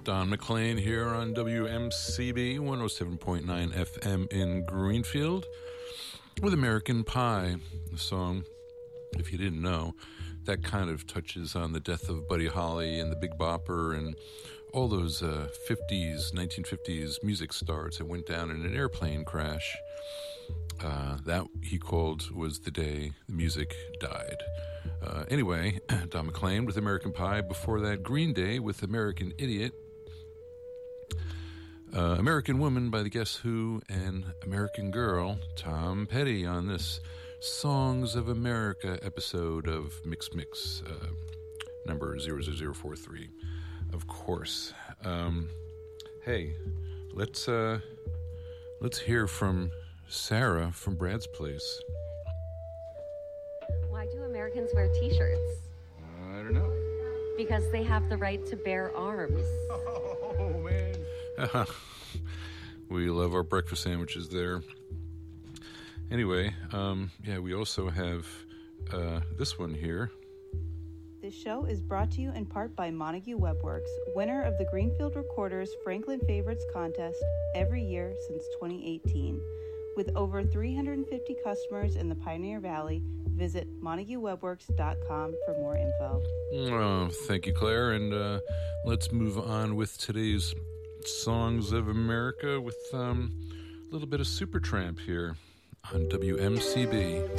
Don McLean here on WMCB 107.9 FM in Greenfield with American Pie, the song, if you didn't know, that kind of touches on the death of Buddy Holly and the Big Bopper and all those 1950s music stars that went down in an airplane crash. That, he called, was the day the music died. Anyway, Don McLean with American Pie. Before that, Green Day with American Idiot. American Woman by the Guess Who, and American Girl, Tom Petty, on this Songs of America episode of Mix, number 00043, of course. Hey, let's hear from Sarah from Brad's Place. Why do Americans wear t-shirts? I don't know. Because they have the right to bear arms. Oh, man. We love our breakfast sandwiches there. Anyway, we also have this one here. This show is brought to you in part by Montague Webworks, winner of the Greenfield Recorders Franklin Favorites Contest every year since 2018. With over 350 customers in the Pioneer Valley, visit MontagueWebworks.com for more info. Oh, thank you, Claire. And let's move on with today's Songs of America with a little bit of Supertramp here on WMCB.